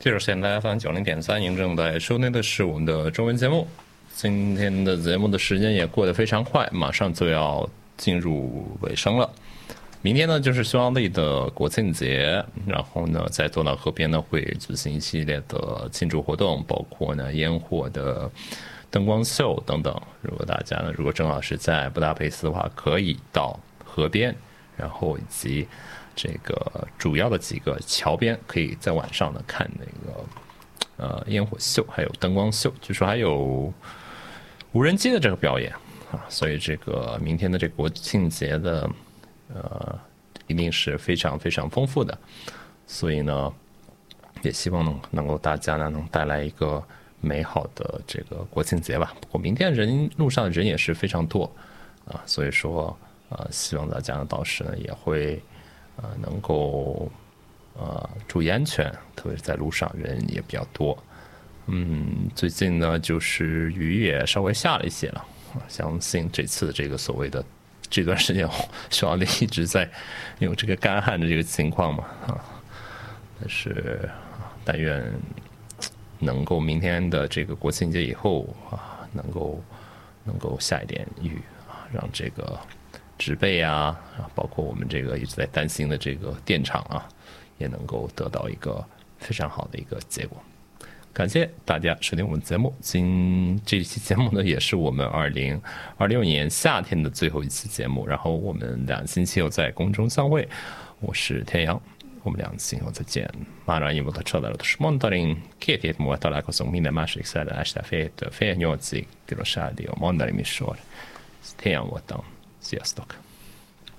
就是现在 FM90.3，您正在收听的是我们的中文节目。今天的节目的时间也过得非常快，马上就要进入尾声了。明天呢就是匈牙利的国庆节，然后呢在多瑙河边呢会举行一系列的庆祝活动，包括呢烟火的灯光秀等等。如果大家呢如果正好是在布达佩斯的话，可以到河边，然后以及这个主要的几个桥边，可以在晚上呢看那个烟火秀，还有灯光秀，据说还有无人机的这个表演啊，所以这个明天的这个国庆节的一定是非常非常丰富的，所以呢也希望能够大家呢能带来一个美好的这个国庆节吧。不过明天路上的人也是非常多啊，所以说希望大家呢到时呢也会能够注意安全，特别是在路上人也比较多。最近呢就是雨也稍微下了一些了，相信这次的这个所谓的这段时间匈牙利一直在有这个干旱的这个情况嘛但是但愿能够明天的这个国庆节以后能够下一点雨让这个植被包括我们这个一直在担心的这个电厂也能够得到一个非常好的一个结果。感谢大家收听我们节目，这一期节目呢也是我们2026年夏天的最后一期节目，然后我们2星期后在空中相会。我是天阳，我们2星期后再见。Már annyi volt a csodálatos mandarin, 2 hét múlva találkozunk minden második szerdán este fél 8-ig, Tilos Rádió mandarin műsor.天阳voltam. Sziasztok!